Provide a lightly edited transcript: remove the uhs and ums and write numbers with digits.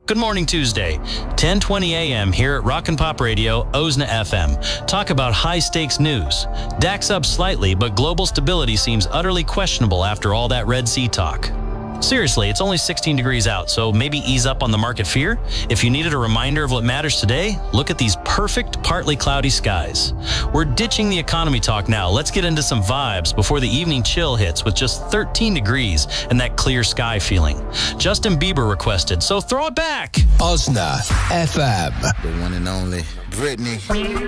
Good morning, Tuesday, 10:20 a.m. here at Rock and Pop Radio, OSNA FM. Talk about high-stakes news. DAX up slightly, but global stability seems utterly questionable after all that Red Sea talk. Seriously, it's only 16 degrees out, so maybe ease up on the market fear. If you needed a reminder of what matters today, look at these perfect, partly cloudy skies. We're ditching the economy talk now. Let's get into some vibes before the evening chill hits with just 13 degrees and that clear sky feeling. Justin Bieber requested, so throw it back. OSNA FM. The one and only Britney.